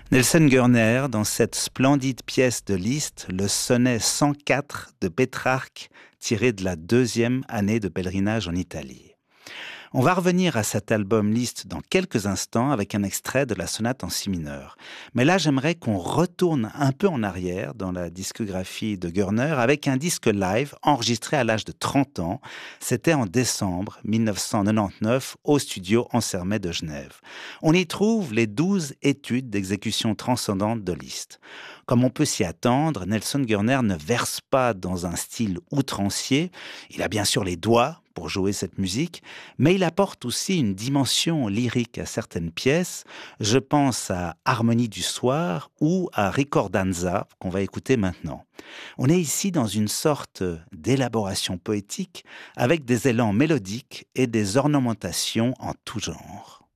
Nelson Gurner, dans cette splendide pièce de Liszt, le sonnet 104 de Pétrarque, tiré de la 2e année de pèlerinage en Italie. On va revenir à cet album Liszt dans quelques instants avec un extrait de la sonate en si mineur. Mais là, j'aimerais qu'on retourne un peu en arrière dans la discographie de Gurner avec un disque live enregistré à l'âge de 30 ans. C'était en décembre 1999 au studio Ansermet de Genève. On y trouve les 12 études d'exécution transcendante de Liszt. Comme on peut s'y attendre, Nelson Gurner ne verse pas dans un style outrancier. Il a bien sûr les doigts pour jouer cette musique, mais il apporte aussi une dimension lyrique à certaines pièces. Je pense à Harmonie du soir ou à Ricordanza, qu'on va écouter maintenant. On est ici dans une sorte d'élaboration poétique avec des élans mélodiques et des ornementations en tout genre.